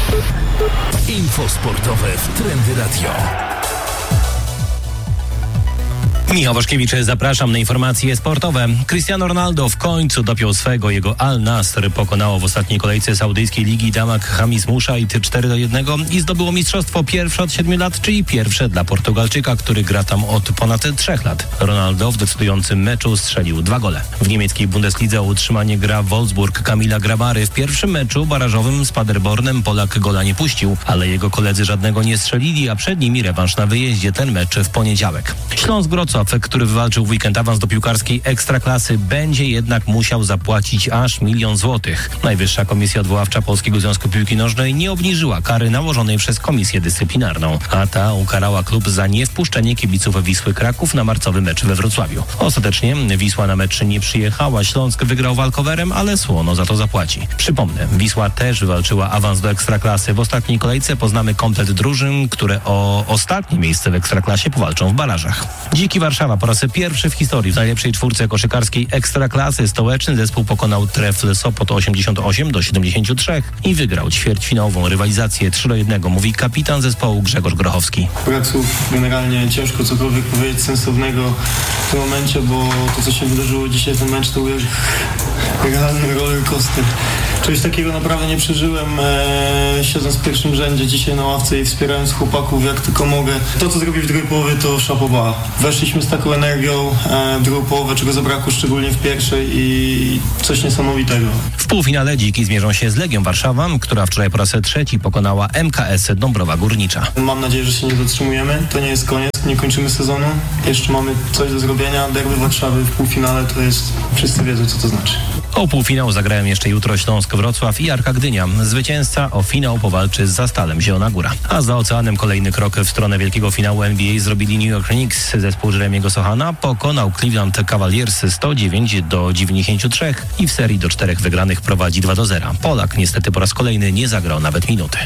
Info sportowe w Trendy Radio. Michał Waszkiewicz, zapraszam na informacje sportowe. Cristiano Ronaldo w końcu dopiął swego. Jego Al Nassr pokonało w ostatniej kolejce saudyjskiej ligi Damak Hamis Mushaid 4-1 i zdobyło mistrzostwo pierwsze od 7 lat, czyli pierwsze dla Portugalczyka, który gra tam od ponad 3 lat. Ronaldo w decydującym meczu strzelił 2 gole. W niemieckiej Bundeslidze o utrzymanie gra Wolfsburg Kamila Grabary. W pierwszym meczu barażowym z Paderbornem Polak gola nie puścił, ale jego koledzy żadnego nie strzelili, a przed nimi rewanż na wyjeździe, ten mecz w poniedziałek. Śląsk Wrocław, który wywalczył w weekend awans do piłkarskiej Ekstraklasy, będzie jednak musiał zapłacić aż 1 000 000 złotych. Najwyższa Komisja Odwoławcza Polskiego Związku Piłki Nożnej nie obniżyła kary nałożonej przez Komisję Dyscyplinarną, a ta ukarała klub za niewpuszczenie kibiców Wisły Kraków na marcowy mecz we Wrocławiu. Ostatecznie Wisła na mecz nie przyjechała, Śląsk wygrał walkowerem, ale słono za to zapłaci. Przypomnę, Wisła też wywalczyła awans do Ekstraklasy. W ostatniej kolejce poznamy komplet drużyn, które o ostatnie miejsce w Ekstraklasie powalczą w barażach. Dziki Warszawa po raz pierwszy w historii w najlepszej czwórce koszykarskiej Ekstraklasy. Stołeczny zespół pokonał Trefl Sopot 88-73 i wygrał ćwierćfinałową rywalizację 3-1, mówi kapitan zespołu Grzegorz Grochowski. Brak słów, generalnie ciężko cokolwiek powiedzieć sensownego w tym momencie, bo to, co się wydarzyło dzisiaj, ten mecz, to był realny roller coaster. Czegoś takiego naprawdę nie przeżyłem, siedząc w pierwszym rzędzie dzisiaj na ławce i wspierając chłopaków jak tylko mogę. To, co zrobili w drugiej połowie, to szapoba. Weszliśmy z taką energią w drugą połowę, czego zabrakło szczególnie w pierwszej, i coś niesamowitego. W półfinale dziki zmierzą się z Legią Warszawa, która wczoraj po raz trzeci pokonała MKS Dąbrowa Górnicza. Mam nadzieję, że się nie zatrzymujemy. To nie jest koniec, nie kończymy sezonu. Jeszcze mamy coś do zrobienia. Derby Warszawy w półfinale to jest... Wszyscy wiedzą, co to znaczy. O półfinał zagrają jeszcze jutro Śląsk Wrocław i Arka Gdynia. Zwycięzca o finał powalczy z Zastalem Zielona Góra. A za oceanem kolejny krok w stronę wielkiego finału NBA zrobili New York Knicks. Zespół Jeremiego Sochana pokonał Cleveland Cavaliers 109-93 i w serii do 4 wygranych prowadzi 2-0. Polak niestety po raz kolejny nie zagrał nawet minuty.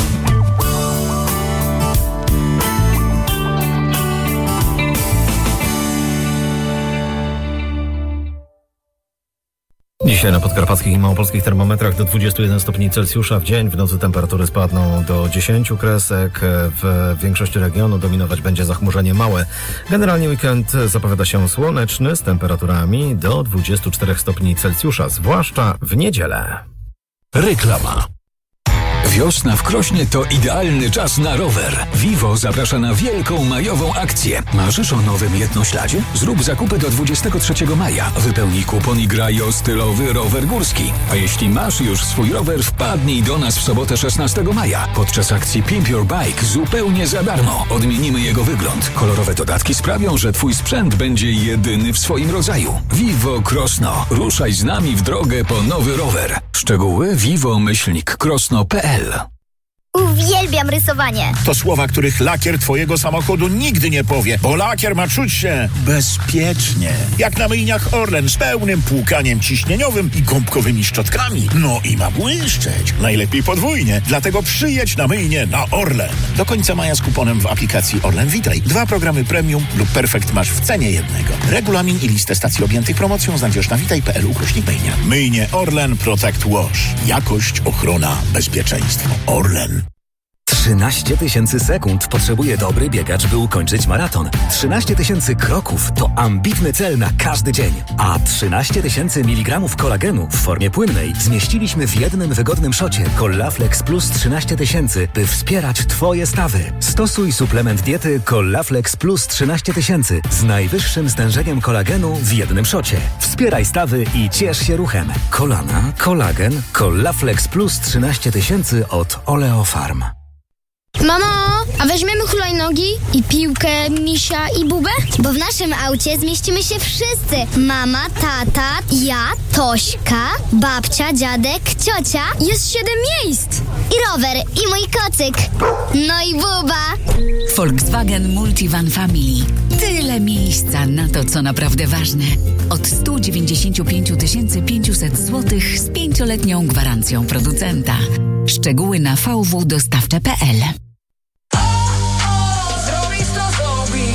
Dzisiaj na podkarpackich i małopolskich termometrach do 21 stopni Celsjusza w dzień. W nocy temperatury spadną do 10 kresek. W większości regionu dominować będzie zachmurzenie małe. Generalnie weekend zapowiada się słoneczny z temperaturami do 24 stopni Celsjusza, zwłaszcza w niedzielę. Reklama. Wiosna w Krośnie to idealny czas na rower. Vivo zaprasza na wielką majową akcję. Marzysz o nowym jednośladzie? Zrób zakupy do 23 maja. Wypełnij kupon i graj o stylowy rower górski. A jeśli masz już swój rower, wpadnij do nas w sobotę 16 maja. Podczas akcji Pimp Your Bike zupełnie za darmo. Odmienimy jego wygląd. Kolorowe dodatki sprawią, że twój sprzęt będzie jedyny w swoim rodzaju. Vivo Krosno. Ruszaj z nami w drogę po nowy rower. Szczegóły vivo-krosno.pl. Uwielbiam rysowanie. To słowa, których lakier twojego samochodu nigdy nie powie, bo lakier ma czuć się bezpiecznie. Jak na myjniach Orlen z pełnym płukaniem ciśnieniowym i gąbkowymi szczotkami. No i ma błyszczeć. Najlepiej podwójnie. Dlatego przyjedź na myjnię na Orlen. Do końca maja z kuponem w aplikacji Orlen Witaj. 2 programy premium lub perfekt masz w cenie jednego. Regulamin i listę stacji objętych promocją znajdziesz na witaj.pl/myjnia. Myjnie Orlen Protect Wash. Jakość, ochrona, bezpieczeństwo. Orlen. 13 000 sekund potrzebuje dobry biegacz, by ukończyć maraton. 13 000 kroków to ambitny cel na każdy dzień. A 13 000 mg kolagenu w formie płynnej zmieściliśmy w jednym wygodnym szocie Collaflex Plus 13 000, by wspierać Twoje stawy. Stosuj suplement diety Collaflex Plus 13 000 z najwyższym stężeniem kolagenu w jednym szocie. Wspieraj stawy i ciesz się ruchem. Kolana, kolagen, Collaflex Plus 13 000 od Oleofarm. Mamo, a weźmiemy hulajnogi i piłkę, misia i bubę? Bo w naszym aucie zmieścimy się wszyscy. Mama, tata, ja, Tośka, babcia, dziadek, ciocia. Jest 7 miejsc. I rower, i mój kocyk. No i buba. Volkswagen Multivan Family. Tyle miejsca na to, co naprawdę ważne. Od 195 500 zł z 5-letnią gwarancją producenta. Szczegóły na vwdostawcze.pl.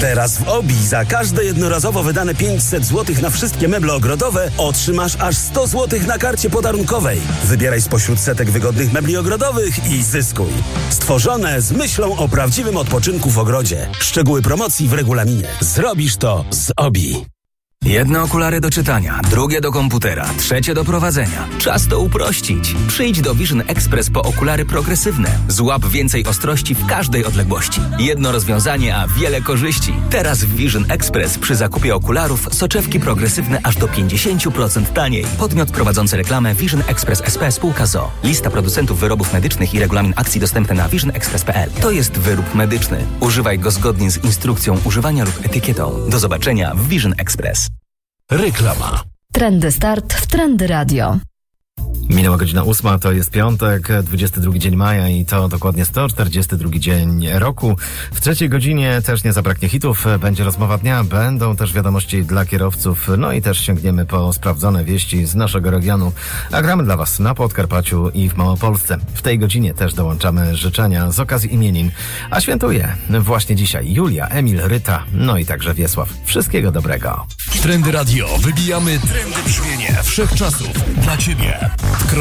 Teraz w OBI za każde jednorazowo wydane 500 zł na wszystkie meble ogrodowe otrzymasz aż 100 zł na karcie podarunkowej. Wybieraj spośród setek wygodnych mebli ogrodowych i zyskuj. Stworzone z myślą o prawdziwym odpoczynku w ogrodzie. Szczegóły promocji w regulaminie. Zrobisz to z OBI. Jedne okulary do czytania, drugie do komputera, trzecie do prowadzenia. Czas to uprościć. Przyjdź do Vision Express po okulary progresywne. Złap więcej ostrości w każdej odległości. Jedno rozwiązanie, a wiele korzyści. Teraz w Vision Express przy zakupie okularów soczewki progresywne aż do 50% taniej. Podmiot prowadzący reklamę Vision Express SP spółka ZOO. Lista producentów wyrobów medycznych i regulamin akcji dostępny na visionexpress.pl. To jest wyrób medyczny. Używaj go zgodnie z instrukcją używania lub etykietą. Do zobaczenia w Vision Express. Reklama. Trendy Start w Trendy Radio. Minęła godzina 8, to jest piątek, 22 dzień maja i to dokładnie 142 dzień roku. W trzeciej godzinie też nie zabraknie hitów, będzie rozmowa dnia, będą też wiadomości dla kierowców, no i też sięgniemy po sprawdzone wieści z naszego regionu, a gramy dla Was na Podkarpaciu i w Małopolsce. W tej godzinie też dołączamy życzenia z okazji imienin, a świętuje właśnie dzisiaj Julia, Emil, Ryta, no i także Wiesław. Wszystkiego dobrego. Trendy Radio. Wybijamy trendy brzmienie wszechczasów dla Ciebie.